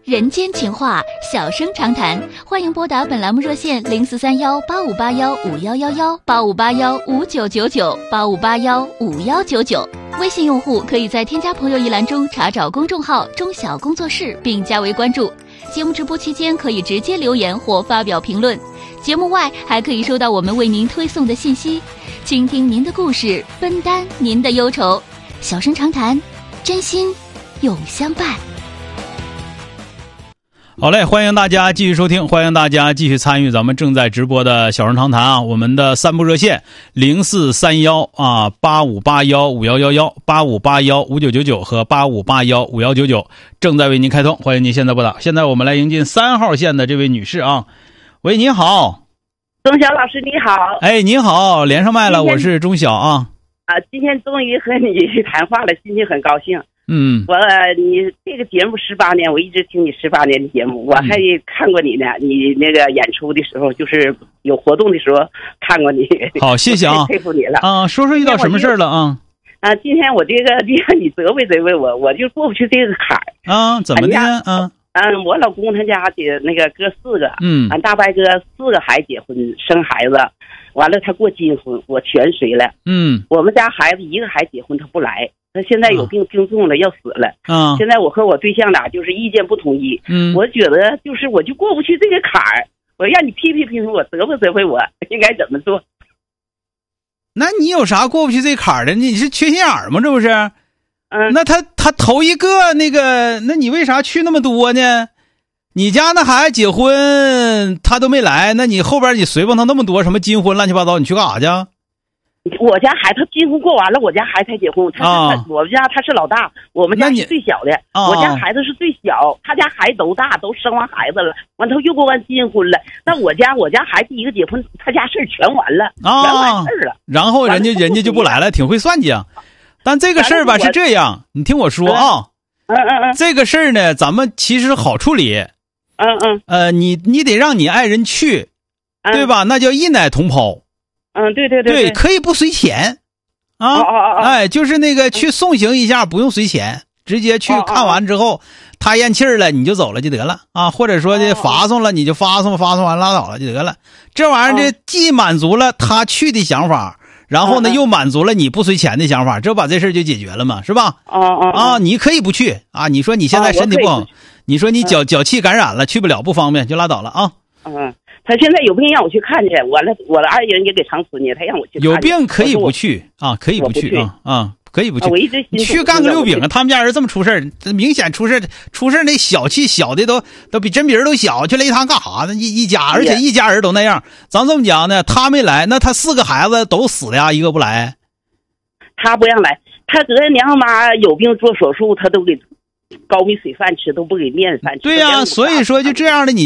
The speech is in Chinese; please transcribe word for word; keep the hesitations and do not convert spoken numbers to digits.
人间情话，小声长谈，欢迎拨打本栏目热线零四三幺八五八幺五幺幺幺八五八幺五九九九八五八幺五幺九九。微信用户可以在添加朋友一栏中查找公众号中小工作室并加为关注。节目直播期间可以直接留言或发表评论，节目外还可以收到我们为您推送的信息，倾听您的故事，分担您的忧愁。小声长谈，真心永相伴。 好嘞，欢迎大家继续收听，欢迎大家继续参与咱们正在直播的小声长谈啊，我们的三部热线零四三幺啊八五八幺五幺幺幺八五八幺五九九九和八五八幺五幺九九正在为您开通，欢迎您现在拨打。现在我们来迎进三号线的这位女士啊，喂，你好， 钟晓老师你好。 哎，你好，连上麦了，我是钟晓啊。 啊，今天终于和你谈话了，心情很高兴。 嗯， 我你这个节目十八年，我一直听你十八年的节目，我还看过你呢。嗯、你那个演出的时候，就是有活动的时候看过你。 好，谢谢啊， 佩服你了啊！说说遇到什么事了啊？ 啊，今天我这个让你责备责备我，我就过不去这个坎儿啊。怎么的啊？ 嗯，我老公他家的那个哥四个， 嗯， 俺大伯哥四个孩子结婚生孩子，完了他过金婚，我全随了。 嗯， 我们家孩子一个还结婚他不来。他现在有病病重了，要死了。 啊！ 现在我和我对象俩就是意见不统一。 嗯， 我觉得就是我就过不去这个坎儿，我让你批评批评我，责备责备我，应该怎么做？ 那你有啥过不去这坎儿的？你是缺心眼儿吗？这不是？ 嗯。 那他他头一个那个，那你为啥去那么多呢？你家那孩子结婚他都没来，那你后边你随帮他那么多什么金婚乱七八糟，你去干啥去？ 我家孩子金婚过完了，我家孩子才结婚。他是、啊、我们家他是老大，我们家是最小的。我家孩子是最小，他家孩子都大，都生完孩子了，完他又过完金婚了。那我家我家孩子一个结婚，他家事儿全完了， 啊、 全完事儿了。 然后人家人家就不来了，挺会算计啊。但这个事儿吧是这样，你听我说啊， 嗯嗯嗯， 这个事儿呢，咱们其实好处理。 嗯嗯， 呃，你你得让你爱人去， 嗯、 对吧？那叫一奶同胞。 嗯，对对对, 对, 对，可以不随钱，啊， 哦哦哦哎，就是那个去送行一下，不用随钱，直接去看完之后，他咽气儿了，你就走了就得了啊，或者说的发送了，你就发送，发送完拉倒了就得了。这玩意儿这既满足了他去的想法，然后呢又满足了你不随钱的想法，这把这事就解决了嘛，是吧？ 啊啊啊，你可以不去啊，你说你现在身体不好，你说你脚脚气感染了，去不了不方便就拉倒了啊。 嗯。他现在有病让我去看去，我了我的爱人也给长死呢，他让我去看去。 有病可以不去啊，可以不去啊啊，可以不去。 啊、我一直你去干个六饼啊！他们家人这么出事儿，明显出事出事那小气小的都都比真别人都小，去擂堂干啥呢？一一家，而且一家人都那样。咱这么讲呢，他没来，那他四个孩子都死了呀，一个不来。 他不让来，他搁娘妈有病做手术，他都给高米水饭吃，都不给面饭吃。 对呀、啊，所以说就这样的你。